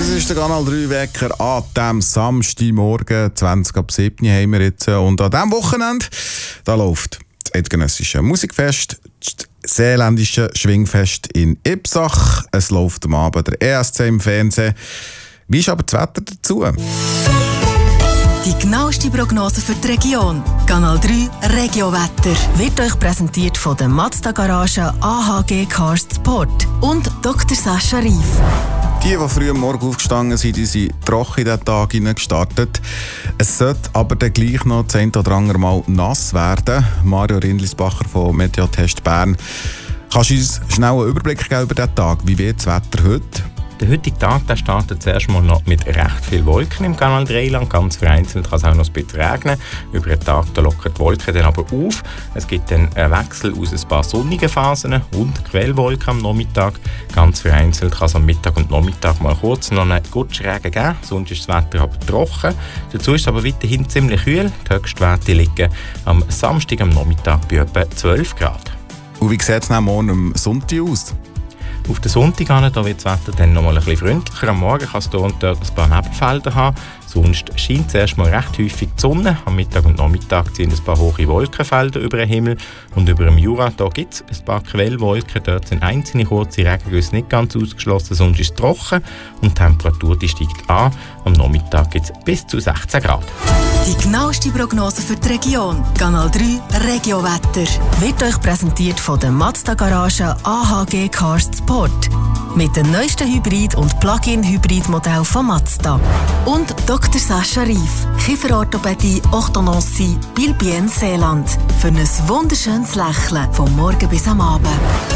Das ist der Kanal 3 Wecker an diesem Samstagmorgen, 20 ab 7 haben wir jetzt. Und an diesem Wochenende, da läuft das eidgenössische Musikfest, das seeländische Schwingfest in Ipsach. Es läuft am Abend der ESC im Fernsehen. Wie ist aber das Wetter dazu? Die genaueste Prognose für die Region. Kanal 3 Regiowetter wird euch präsentiert von der Mazda Garage AHG Cars Sport und Dr. Sascha Rief. Die früh am Morgen aufgestanden sind, die sind trocken in diesen Tag gestartet. Es sollte aber dann gleich noch das eine oder andere Mal nass werden. Mario Rindlisbacher von Meteotest Bern. Kannst du uns schnell einen Überblick geben über diesen Tag? Wie wird das Wetter heute? Der heutige Tag der startet zuerst mal noch mit recht vielen Wolken im Kanal Dreieland. Ganz vereinzelt kann es auch noch ein bisschen regnen. Über den Tag da lockern die Wolken dann aber auf. Es gibt dann einen Wechsel aus ein paar sonnigen Phasen und Quellwolken am Nachmittag. Ganz vereinzelt kann es am Mittag und Nachmittag mal kurz noch einen Gutschregen geben. Sonst ist das Wetter aber trocken. Dazu ist es aber weiterhin ziemlich kühl. Die Höchstwerte liegen am Samstag am Nachmittag bei etwa 12 Grad. Und wie sieht es morgen am Sonntag aus? Auf den Sonntag wird das Wetter dann noch mal ein bisschen freundlicher. Am Morgen kann es hier und dort ein paar Nebelfelder haben. Sonst scheint zuerst mal recht häufig die Sonne. Am Mittag und Nachmittag ziehen ein paar hohe Wolkenfelder über den Himmel. Und über dem Jura gibt es ein paar Quellwolken. Dort sind einzelne kurze Regengüsse nicht ganz ausgeschlossen. Sonst ist es trocken und die Temperatur steigt an. Am Nachmittag gibt es bis zu 16 Grad. Die genaueste Prognose für die Region. Kanal 3 Regiowetter wird euch präsentiert von der Mazda Garage AHG Cars Sport. Mit dem neuesten Hybrid- und Plug-in-Hybrid-Modell von Mazda. Und Dr. Sascha Rief, Kieferorthopädie, Orthodontie, Bilbien Seeland. Für ein wunderschönes Lächeln vom Morgen bis am Abend.